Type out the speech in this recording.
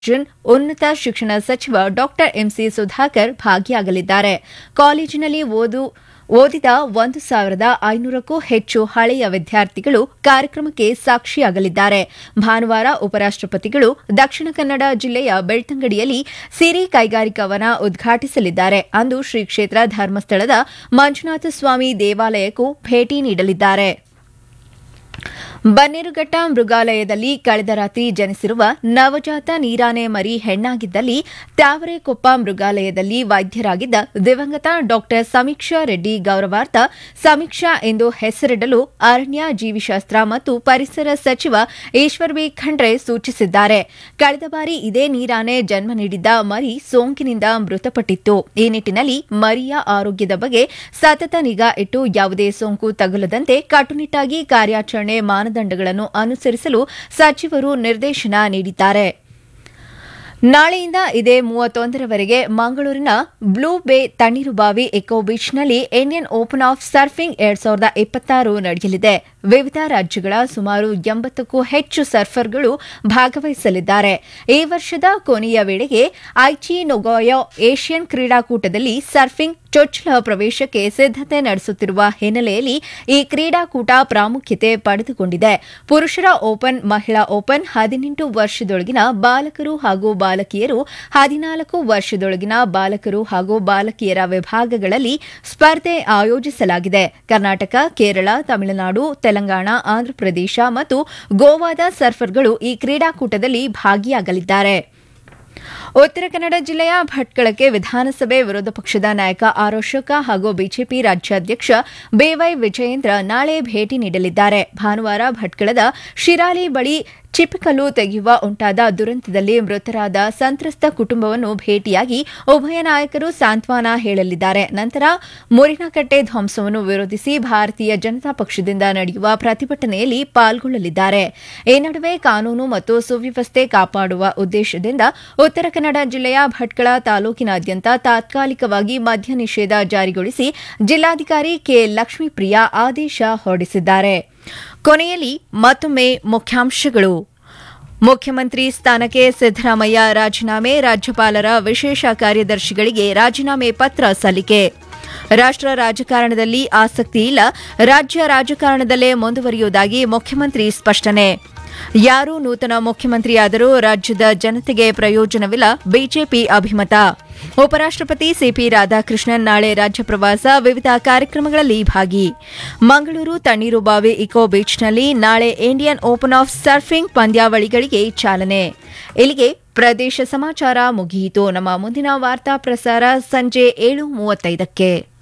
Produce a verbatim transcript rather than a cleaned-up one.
ಉನ್ನತ ಶಿಕ್ಷಣ ಸಚಿವ ಡಾ ಎಂಸಿ ಸುಧಾಕರ್ ಭಾಗಿಯಾಗಲಿದ್ದಾರೆ. ಕಾಲೇಜಿನಲ್ಲಿ ಓದು ಓದಿದ ಒಂದು ಸಾವಿರದ ಐನೂರಕ್ಕೂ ಹೆಚ್ಚು ಹಳೆಯ ವಿದ್ಯಾರ್ಥಿಗಳು ಕಾರ್ಯಕ್ರಮಕ್ಕೆ ಸಾಕ್ಷಿಯಾಗಲಿದ್ದಾರೆ. ಭಾನುವಾರ ಉಪರಾಷ್ಟಪತಿಗಳು ದಕ್ಷಿಣ ಕನ್ನಡ ಜಿಲ್ಲೆಯ ಬೆಳ್ತಂಗಡಿಯಲ್ಲಿ ಸಿರಿ ಕೈಗಾರಿಕಾ ವನ ಉದ್ಘಾಟಿಸಲಿದ್ದಾರೆ. ಅಂದು ಶ್ರೀ ಕ್ಷೇತ್ರ ಧರ್ಮಸ್ಥಳದ ಮಂಜುನಾಥ ಸ್ವಾಮಿ ದೇವಾಲಯಕ್ಕೂ ಭೇಟಿ ನೀಡಲಿದ್ದಾರೆ. ಬನ್ನೇರುಘಟ್ಟ ಮೃಗಾಲಯದಲ್ಲಿ ಕಳೆದ ರಾತ್ರಿ ಜನಿಸಿರುವ ನವಜಾತ ನೀರಾನೆ ಮರಿ ಹೆಣ್ಣಾಗಿದ್ದಲ್ಲಿ ತ್ಯಾವರೆಕೊಪ್ಪ ಮೃಗಾಲಯದಲ್ಲಿ ವೈದ್ಯರಾಗಿದ್ದ ದಿವಂಗತ ಡಾ ಸಮೀಕ್ಷಾ ರೆಡ್ಡಿ ಗೌರವಾರ್ಥ ಸಮೀಕ್ಷಾ ಎಂದು ಹೆಸರಿಡಲು ಅರಣ್ಯ ಜೀವಿಶಾಸ್ತ್ರ ಮತ್ತು ಪರಿಸರ ಸಚಿವ ಈಶ್ವರ್ ಬಿ ಖಂಡ್ರೆ ಸೂಚಿಸಿದ್ದಾರೆ. ಕಳೆದ ಬಾರಿ ಇದೇ ನೀರಾನೆ ಜನ್ಮ ನೀಡಿದ್ದ ಮರಿ ಸೋಂಕಿನಿಂದ ಮೃತಪಟ್ಟಿತ್ತು. ಈ ನಿಟ್ಟಿನಲ್ಲಿ ಮರಿಯ ಆರೋಗ್ಯದ ಬಗ್ಗೆ ಸತತ ನಿಗಾ ಇಟ್ಟು ಯಾವುದೇ ಸೋಂಕು ತಗುಲದಂತೆ ಕಟ್ಟುನಿಟ್ಟಾಗಿ ಕಾರ್ಯಾಚರಣೆ ಮಾನದಂಡಗಳನ್ನು ಅನುಸರಿಸಲು ಸಚಿವರು ನಿರ್ದೇಶನ ನೀಡಿದ್ದಾರೆ. ನಾಳೆಯಿಂದ ಇದೇ ಮೂವತ್ತೊಂದರವರೆಗೆ ಮಂಗಳೂರಿನ ಬ್ಲೂ ಬೇ Tannirbhavi eco ಬೀಚ್ನಲ್ಲಿ Indian open of surfing ಎರಡ್ ಸಾವಿರದ ಇಪ್ಪತ್ತಾರು ನಡೆಯಲಿದೆ. ವಿವಿಧ ರಾಜ್ಯಗಳ ಸುಮಾರು ಎಂಬತ್ತಕ್ಕೂ ಹೆಚ್ಚು ಸರ್ಫರ್ಗಳು ಭಾಗವಹಿಸಲಿದ್ದಾರೆ. ಈ ವರ್ಷದ ಕೊನೆಯ ವೇಳೆಗೆ ಐಚಿ ನೊಗೊಯಾ ಏಷ್ಯನ್ ಕ್ರೀಡಾಕೂಟದಲ್ಲಿ ಸರ್ಫಿಂಗ್ ಚೊಚ್ಚಲ ಪ್ರವೇಶಕ್ಕೆ ಸಿದ್ದತೆ ನಡೆಸುತ್ತಿರುವ ಹಿನ್ನೆಲೆಯಲ್ಲಿ ಈ ಕ್ರೀಡಾಕೂಟ ಪ್ರಾಮುಖ್ಯತೆ ಪಡೆದುಕೊಂಡಿದೆ. ಪುರುಷರ ಓಪನ್, ಮಹಿಳಾ ಓಪನ್, ಹದಿನೆಂಟು ವರ್ಷದೊಳಗಿನ ಬಾಲಕರು ಹಾಗೂ ಬಾಲಕಿಯರು, ಹದಿನಾಲ್ಕು ವರ್ಷದೊಳಗಿನ ಬಾಲಕರು ಹಾಗೂ ಬಾಲಕಿಯರ ವಿಭಾಗಗಳಲ್ಲಿ ಸ್ಪರ್ಧೆ ಆಯೋಜಿಸಲಾಗಿದೆ. ಕರ್ನಾಟಕ, ಕೇರಳ, ತಮಿಳುನಾಡು, ತೆಲಂಗಾಣ, ಆಂಧ್ರಪ್ರದೇಶ ಮತ್ತು ಗೋವಾದ ಸರ್ಫರ್ಗಳು ಈ ಕ್ರೀಡಾಕೂಟದಲ್ಲಿ ಭಾಗಿಯಾಗಲಿದ್ದಾರೆ. ಉತ್ತರ ಕನ್ನಡ ಜಿಲ್ಲೆಯ ಭಟ್ಕಳಕ್ಕೆ ವಿಧಾನಸಭೆ ವಿರೋಧ ಪಕ್ಷದ ನಾಯಕ ಆರ್ ಅಶೋಕ ಹಾಗೂ ಬಿಜೆಪಿ ರಾಜ್ಯಾಧ್ಯಕ್ಷ ಬಿವೈ ವಿಜಯೇಂದ್ರ ನಾಳೆ ಭೇಟಿ ನೀಡಲಿದ್ದಾರೆ. ಭಾನುವಾರ ಭಟ್ಕಳದ ಶಿರಾಲಿ ಬಳಿ ಚಿಪ್ಪಕಲ್ಲು ತೆಗೆಯುವ ಉಂಟಾದ ದುರಂತದಲ್ಲಿ ಮೃತರಾದ ಸಂತ್ರಸ್ತ ಕುಟುಂಬವನ್ನು ಭೇಟಿಯಾಗಿ ಉಭಯ ನಾಯಕರು ಸಾಂತ್ವನ ಹೇಳಲಿದ್ದಾರೆ. ನಂತರ ಮುರಿನಕಟ್ಟೆ ಧ್ವಂಸವನ್ನು ವಿರೋಧಿಸಿ ಭಾರತೀಯ ಜನತಾ ಪಕ್ಷದಿಂದ ನಡೆಯುವ ಪ್ರತಿಭಟನೆಯಲ್ಲಿ ಪಾಲ್ಗೊಳ್ಳಲಿದ್ದಾರೆ. ಈ ನಡುವೆ ಕಾನೂನು ಮತ್ತು ಸುವ್ಯವಸ್ಥೆ ಕಾಪಾಡುವ ಉದ್ದೇಶದಿಂದ ಉತ್ತರ ಕನ್ನಡ ಜಿಲ್ಲೆಯ ಭಟ್ಕಳ ತಾಲೂಕಿನಾದ್ಯಂತ ತಾತ್ಕಾಲಿಕವಾಗಿ ಮದ್ಯ ನಿಷೇಧ ಜಾರಿಗೊಳಿಸಿ ಜಿಲ್ಲಾಧಿಕಾರಿ ಕೆ ಲಕ್ಷ್ಮೀಪ್ರಿಯಾ ಆದೇಶ ಹೊರಡಿಸಿದ್ದಾರೆ. ಕೊನೆಯಲ್ಲಿ ಮತ್ತೊಮ್ಮೆ ಮುಖ್ಯಾಂಶಗಳು. ಮುಖ್ಯಮಂತ್ರಿ ಸ್ಥಾನಕ್ಕೆ ಸಿದ್ದರಾಮಯ್ಯ ರಾಜೀನಾಮೆ, ರಾಜ್ಯಪಾಲರ ವಿಶೇಷ ಕಾರ್ಯದರ್ಶಿಗಳಿಗೆ ರಾಜೀನಾಮೆ ಪತ್ರ ಸಲ್ಲಿಕೆ. ರಾಷ್ಟ್ರ ರಾಜಕಾರಣದಲ್ಲಿ ಆಸಕ್ತಿ ಇಲ್ಲ, ರಾಜ್ಯ ರಾಜಕಾರಣದಲ್ಲೇ ಮುಂದುವರಿಯುವುದಾಗಿ ಮುಖ್ಯಮಂತ್ರಿ ಸ್ಪಷ್ಟನೆ. ಯಾರು ನೂತನ ಮುಖ್ಯಮಂತ್ರಿಯಾದರೂ ರಾಜ್ಯದ ಜನತೆಗೆ ಪ್ರಯೋಜನವಿಲ್ಲ, ಬಿಜೆಪಿ ಅಭಿಮತ. ಉಪರಾಷ್ಟಪತಿ ಸಿಪಿ ರಾಧಾಕೃಷ್ಣನ್ ನಾಳೆ ರಾಜ್ಯ ಪ್ರವಾಸ, ವಿವಿಧ ಕಾರ್ಯಕ್ರಮಗಳಲ್ಲಿ ಭಾಗಿ. ಮಂಗಳೂರು ತಣ್ಣೀರುಬಾವಿ ಇಕೋ ಬೀಚ್ನಲ್ಲಿ ನಾಳೆ ಇಂಡಿಯನ್ ಓಪನ್ ಆಫ್ ಸರ್ಫಿಂಗ್ ಪಂದ್ಯಾವಳಿಗಳಿಗೆ ಚಾಲನೆ. ಇಲ್ಲಿಗೆ ಪ್ರದೇಶ ಸಮಾಚಾರ ಮುಗಿಯಿತು. ನಮ್ಮ ಮುಂದಿನ ವಾರ್ತಾ ಪ್ರಸಾರ ಸಂಜೆ ಏಳು ಮೂವತ್ತೈದಕ್ಕೆ.